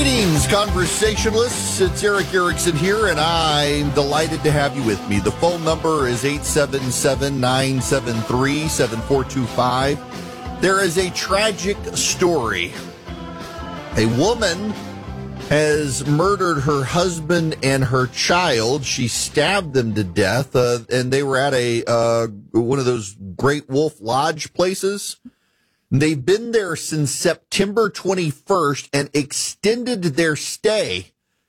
Greetings, conversationalists. It's Eric Erickson here, and I'm delighted to have you with me. The phone number is 877-973-7425. There is a tragic story. A woman has murdered her husband and her child. She stabbed them to death, and they were at a one of those Great Wolf Lodge places. They've been there since September 21st and extended their stay.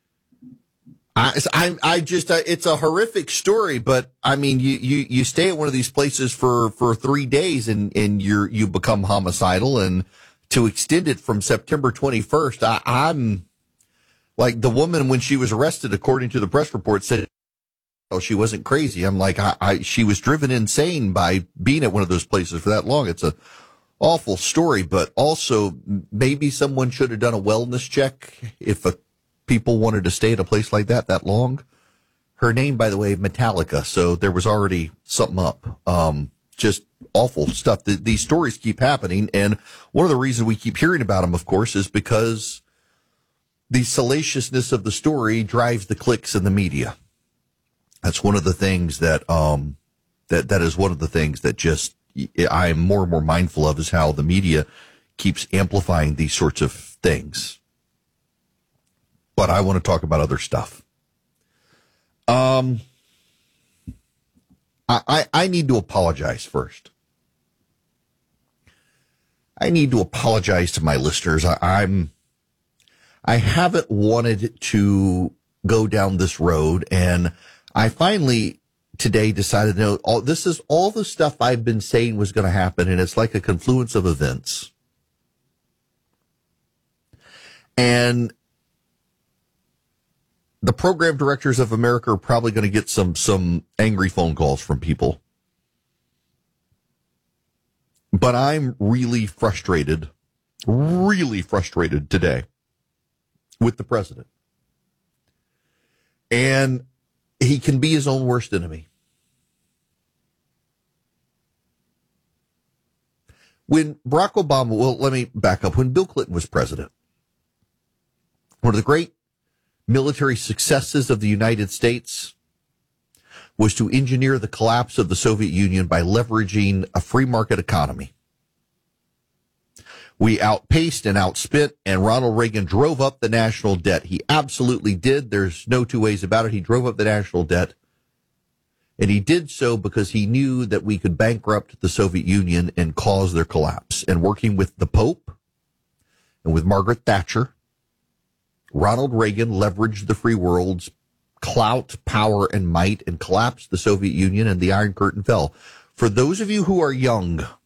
It's a horrific story, but I mean, you stay at one of these places for 3 days and you become homicidal, and to extend it from September 21st, I'm like the woman when she was arrested, according to the press report, said, oh, she wasn't crazy. I'm like, she was driven insane by being at one of those places for that long. It's a awful story, but also maybe someone should have done a wellness check if people wanted to stay at a place like that long. Her name, by the way, Metallica, so there was already something up. Just awful stuff. These stories keep happening, and one of the reasons we keep hearing about them, of course, is because the salaciousness of the story drives the clicks in the media. That's one of the things that that is one of the things that just I'm more and more mindful of, is how the media keeps amplifying these sorts of things. But I want to talk about other stuff. I need to apologize first. I need to apologize to my listeners. I haven't wanted to go down this road, and I finally today decided, no, this is all the stuff I've been saying was going to happen, and it's like a confluence of events. And the program directors of America are probably going to get some angry phone calls from people. But I'm really frustrated today with the president. And he can be his own worst enemy. When Barack Obama, well, let me back up. When Bill Clinton was president, one of the great military successes of the United States was to engineer the collapse of the Soviet Union by leveraging a free market economy. We outpaced and outspent, and Ronald Reagan drove up the national debt. He absolutely did. There's no two ways about it. He drove up the national debt, and he did so because he knew that we could bankrupt the Soviet Union and cause their collapse. And working with the Pope and with Margaret Thatcher, Ronald Reagan leveraged the free world's clout, power, and might and collapsed the Soviet Union, and the Iron Curtain fell. For those of you who are young,